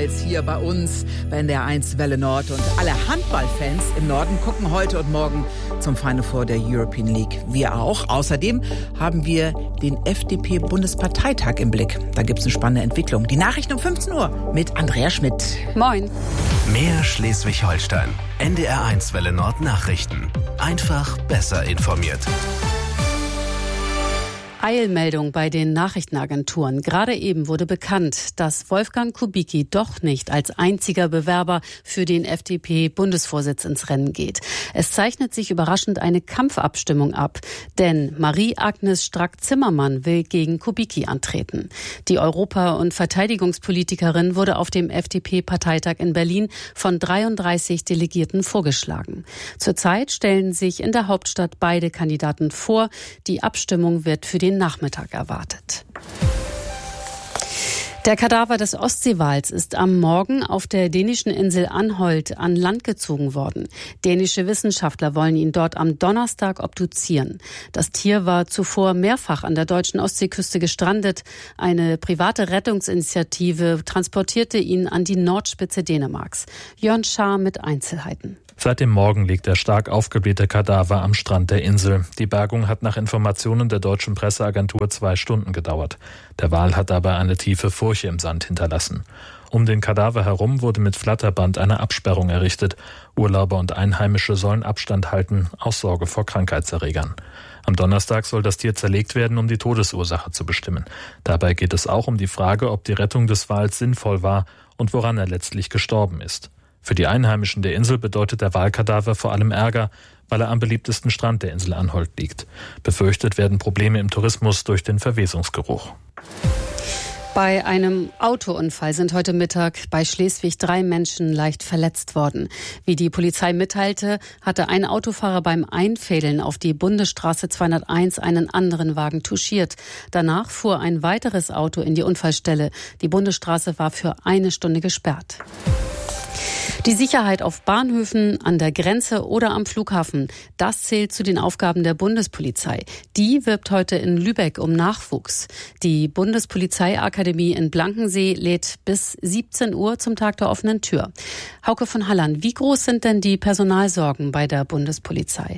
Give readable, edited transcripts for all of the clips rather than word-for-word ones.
Highlights hier bei uns bei NDR 1 Welle Nord. Und alle Handballfans im Norden gucken heute und morgen zum Final Four der European League. Wir auch. Außerdem haben wir den FDP-Bundesparteitag im Blick. Da gibt es eine spannende Entwicklung. Die Nachrichten um 15 Uhr mit Andrea Schmidt. Moin. Mehr Schleswig-Holstein. NDR 1 Welle Nord Nachrichten. Einfach besser informiert. Eilmeldung bei den Nachrichtenagenturen. Gerade eben wurde bekannt, dass Wolfgang Kubicki doch nicht als einziger Bewerber für den FDP-Bundesvorsitz ins Rennen geht. Es zeichnet sich überraschend eine Kampfabstimmung ab, denn Marie-Agnes Strack-Zimmermann will gegen Kubicki antreten. Die Europa- und Verteidigungspolitikerin wurde auf dem FDP-Parteitag in Berlin von 33 Delegierten vorgeschlagen. Zurzeit stellen sich in der Hauptstadt beide Kandidaten vor. Die Abstimmung wird für den Nachmittag erwartet. Der Kadaver des Ostseewals ist am Morgen auf der dänischen Insel Anholt an Land gezogen worden. Dänische Wissenschaftler wollen ihn dort am Donnerstag obduzieren. Das Tier war zuvor mehrfach an der deutschen Ostseeküste gestrandet. Eine private Rettungsinitiative transportierte ihn an die Nordspitze Dänemarks. Jörn Schaar mit Einzelheiten. Seit dem Morgen liegt der stark aufgeblähte Kadaver am Strand der Insel. Die Bergung hat nach Informationen der deutschen Presseagentur 2 Stunden gedauert. Der Wal hat dabei eine tiefe Furche im Sand hinterlassen. Um den Kadaver herum wurde mit Flatterband eine Absperrung errichtet. Urlauber und Einheimische sollen Abstand halten, aus Sorge vor Krankheitserregern. Am Donnerstag soll das Tier zerlegt werden, um die Todesursache zu bestimmen. Dabei geht es auch um die Frage, ob die Rettung des Wals sinnvoll war und woran er letztlich gestorben ist. Für die Einheimischen der Insel bedeutet der Walkadaver vor allem Ärger, weil er am beliebtesten Strand der Insel Anholt liegt. Befürchtet werden Probleme im Tourismus durch den Verwesungsgeruch. Bei einem Autounfall sind heute Mittag bei Schleswig 3 Menschen leicht verletzt worden. Wie die Polizei mitteilte, hatte ein Autofahrer beim Einfädeln auf die Bundesstraße 201 einen anderen Wagen touchiert. Danach fuhr ein weiteres Auto in die Unfallstelle. Die Bundesstraße war für 1 Stunde gesperrt. Die Sicherheit auf Bahnhöfen, an der Grenze oder am Flughafen, das zählt zu den Aufgaben der Bundespolizei. Die wirbt heute in Lübeck um Nachwuchs. Die Bundespolizeiakademie in Blankensee lädt bis 17 Uhr zum Tag der offenen Tür. Hauke von Halland, wie groß sind denn die Personalsorgen bei der Bundespolizei?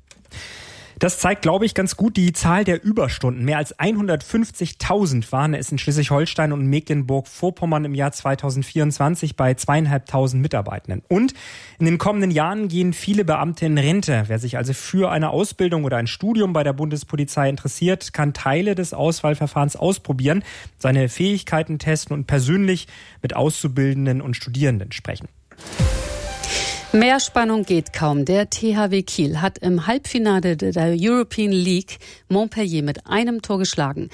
Das zeigt, glaube ich, ganz gut die Zahl der Überstunden. Mehr als 150.000 waren es in Schleswig-Holstein und Mecklenburg-Vorpommern im Jahr 2024 bei 2.500 Mitarbeitenden. Und in den kommenden Jahren gehen viele Beamte in Rente. Wer sich also für eine Ausbildung oder ein Studium bei der Bundespolizei interessiert, kann Teile des Auswahlverfahrens ausprobieren, seine Fähigkeiten testen und persönlich mit Auszubildenden und Studierenden sprechen. Mehr Spannung geht kaum. Der THW Kiel hat im Halbfinale der European League Montpellier mit einem Tor geschlagen.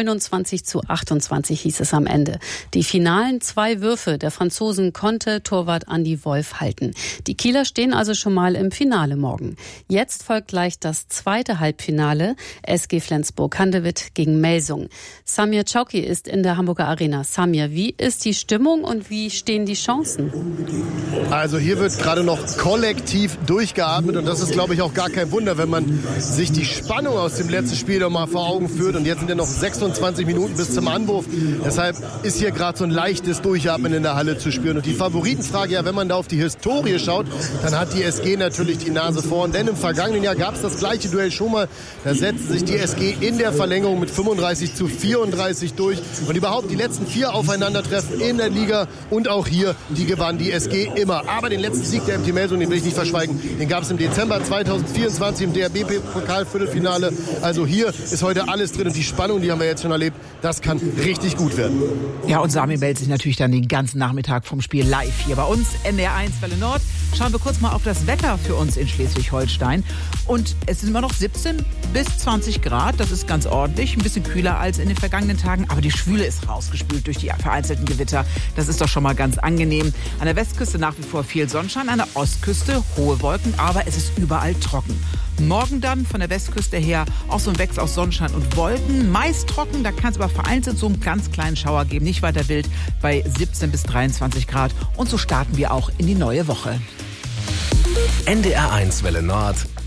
29:28 hieß es am Ende. Die finalen 2 Würfe der Franzosen konnte Torwart Andy Wolf halten. Die Kieler stehen also schon mal im Finale morgen. Jetzt folgt gleich das zweite Halbfinale. SG Flensburg-Handewitt gegen Melsung. Samir Chowki ist in der Hamburger Arena. Samir, wie ist die Stimmung und wie stehen die Chancen? Also hier wird gerade noch kollektiv durchgeatmet und das ist, glaube ich, auch gar kein Wunder, wenn man sich die Spannung aus dem letzten Spiel noch mal vor Augen führt. Und jetzt sind ja noch 26 Minuten bis zum Anwurf. Deshalb ist hier gerade so ein leichtes Durchatmen in der Halle zu spüren. Und die Favoritenfrage, ja, wenn man da auf die Historie schaut, dann hat die SG natürlich die Nase vorn. Denn im vergangenen Jahr gab es das gleiche Duell schon mal. Da setzte sich die SG in der Verlängerung mit 35:34 durch. Und überhaupt die letzten 4 Aufeinandertreffen in der Liga und auch hier, die gewann die SG immer. Aber den letzten Sieg der MT Melsung, den will ich nicht verschweigen, den gab es im Dezember 2024 im DRB-Pokal-Viertelfinale. Also hier ist heute alles drin und die Spannung, die haben wir jetzt schon erlebt, das kann richtig gut werden. Ja, und Sami meldet sich natürlich dann den ganzen Nachmittag vom Spiel live hier bei uns, NDR 1 Welle Nord. Schauen wir kurz mal auf das Wetter für uns in Schleswig-Holstein. Und es sind immer noch 17 bis 20 Grad, das ist ganz ordentlich, ein bisschen kühler als in den vergangenen Tagen, aber die Schwüle ist rausgespült durch die vereinzelten Gewitter. Das ist doch schon mal ganz angenehm. An der Westküste nach wie vor viel Sonnenschein, an der Ostküste hohe Wolken, aber es ist überall trocken. Morgen dann von der Westküste her auch so ein Wechsel aus Sonnenschein und Wolken. Meist trocken, da kann es aber vereinzelt so einen ganz kleinen Schauer geben. Nicht weiter wild bei 17 bis 23 Grad. Und so starten wir auch in die neue Woche. NDR 1 Welle Nord.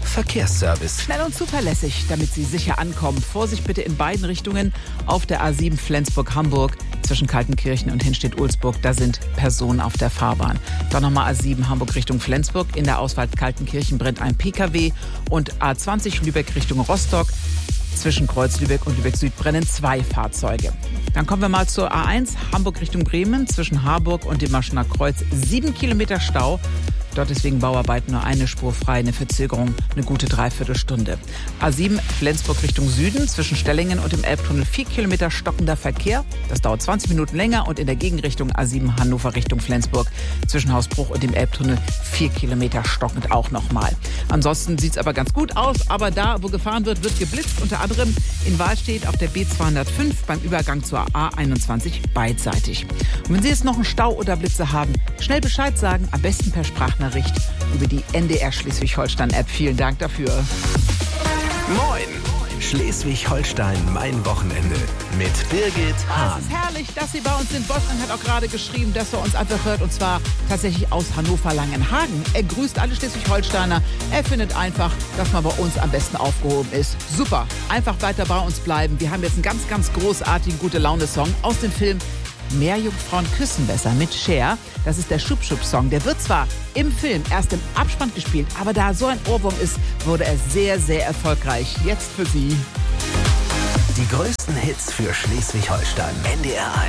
Verkehrsservice. Schnell und zuverlässig, damit Sie sicher ankommen. Vorsicht bitte in beiden Richtungen auf der A7 Flensburg-Hamburg. Zwischen Kaltenkirchen und Hinstedt-Ulzburg, da sind Personen auf der Fahrbahn. Dann nochmal A7 Hamburg Richtung Flensburg. In der Ausfahrt Kaltenkirchen brennt ein Pkw. Und A20 Lübeck Richtung Rostock. Zwischen Kreuz-Lübeck und Lübeck-Süd brennen 2 Fahrzeuge. Dann kommen wir mal zur A1 Hamburg Richtung Bremen. Zwischen Harburg und dem Maschener Kreuz 7 Kilometer Stau. Dort ist wegen Bauarbeiten nur eine Spur frei, eine Verzögerung, eine gute Dreiviertelstunde. A7 Flensburg Richtung Süden, zwischen Stellingen und dem Elbtunnel 4 Kilometer stockender Verkehr. Das dauert 20 Minuten länger und in der Gegenrichtung A7 Hannover Richtung Flensburg, zwischen Hausbruch und dem Elbtunnel 4 Kilometer stockend auch nochmal. Ansonsten sieht es aber ganz gut aus, aber da, wo gefahren wird, wird geblitzt. Unter anderem in Wahlstedt auf der B205 beim Übergang zur A21 beidseitig. Und wenn Sie jetzt noch einen Stau oder Blitze haben, schnell Bescheid sagen, am besten per Sprachnachricht über die NDR Schleswig-Holstein-App. Vielen Dank dafür. Moin! Schleswig-Holstein, mein Wochenende mit Birgit Hahn. Es ist herrlich, dass Sie bei uns sind. Wolfgang hat auch gerade geschrieben, dass er uns einfach hört, und zwar tatsächlich aus Hannover-Langenhagen. Er grüßt alle Schleswig-Holsteiner. Er findet einfach, dass man bei uns am besten aufgehoben ist. Super, einfach weiter bei uns bleiben. Wir haben jetzt einen ganz, ganz großartigen Gute-Laune-Song aus dem Film Meerjungfrauen küssen besser mit Cher. Das ist der Schub-Schub-Song. Der wird zwar im Film erst im Abspann gespielt, aber da so ein Ohrwurm ist, wurde er sehr, sehr erfolgreich. Jetzt für Sie. Die größten Hits für Schleswig-Holstein. NDR 1.